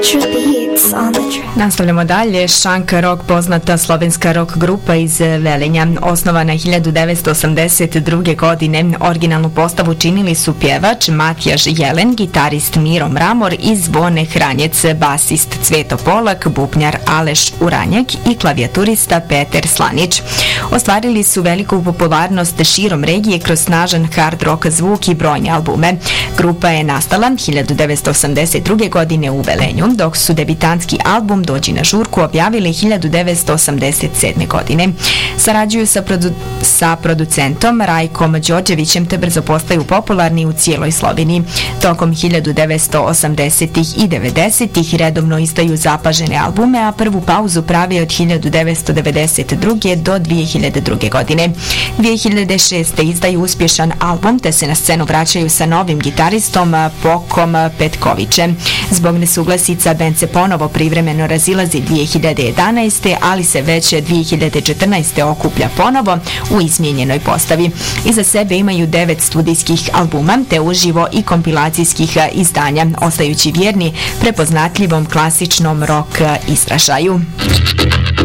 Nastavljamo dalje. Šank Rock, poznata slovenska rock grupa iz Velenja. Osnovana 1982. godine, originalnu postavu činili su pjevač Matijaš Jelen, gitarist Miro Mramor i Zvone Hranjec, basist Cveto Polak, bubnjar Aleš Uranjak i klavijaturista Peter Slanić. Ostvarili su veliku popularnost širom regije kroz snažan hard rock zvuk i brojne albume. Grupa je nastala 1982. godine u Velenju, dok su debitantski album Dođi na žurku objavili 1987. godine. Sarađuju sa producentom Rajkom Đorđevićem te brzo postaju popularni u cijeloj Sloveniji. Tokom 1980-ih i 90-ih redovno izdaju zapažene albume, a prvu pauzu prave od 1992. do 2002. godine. 2006. izdaju uspješan album te se na scenu vraćaju sa novim gitaristom Pokom Petkovićem. Zbog nesuglasica band se ponovo privremeno razilazi 2011. ali se već 2014. okuplja ponovo u izmijenjenoj postavi. Iza sebe imaju 9 studijskih albuma te uživo i kompilacijskih izdanja, ostajući vjerni prepoznatljivom klasičnom rock izražaju.